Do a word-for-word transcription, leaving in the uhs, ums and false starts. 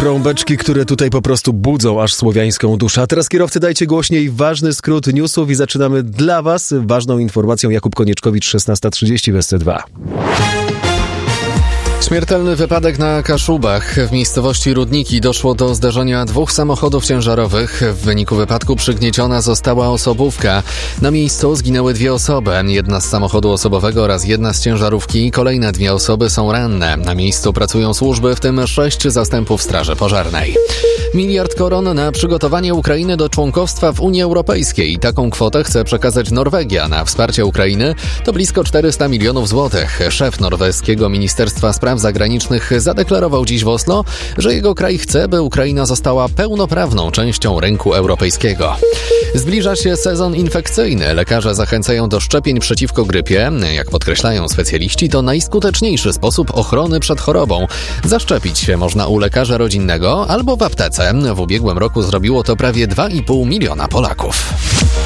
Trąbeczki, które tutaj po prostu budzą aż słowiańską duszę. A teraz kierowcy, dajcie głośniej ważny skrót newsów i zaczynamy dla Was ważną informacją. Jakub Konieczkowicz, szesnasta trzydzieści w S C dwa. Śmiertelny wypadek na Kaszubach. W miejscowości Rudniki doszło do zderzenia dwóch samochodów ciężarowych. W wyniku wypadku przygnieciona została osobówka. Na miejscu zginęły dwie osoby. Jedna z samochodu osobowego oraz jedna z ciężarówki. Kolejne dwie osoby są ranne. Na miejscu pracują służby, w tym sześć zastępów Straży Pożarnej. Miliard koron na przygotowanie Ukrainy do członkostwa w Unii Europejskiej. Taką kwotę chce przekazać Norwegia na wsparcie Ukrainy. To blisko czterysta milionów złotych. Szef norweskiego Ministerstwa Spraw Zagranicznych zadeklarował dziś w Oslo, że jego kraj chce, by Ukraina została pełnoprawną częścią rynku europejskiego. Zbliża się sezon infekcyjny. Lekarze zachęcają do szczepień przeciwko grypie. Jak podkreślają specjaliści, to najskuteczniejszy sposób ochrony przed chorobą. Zaszczepić się można u lekarza rodzinnego albo w aptece. W ubiegłym roku zrobiło to prawie dwa i pół miliona Polaków.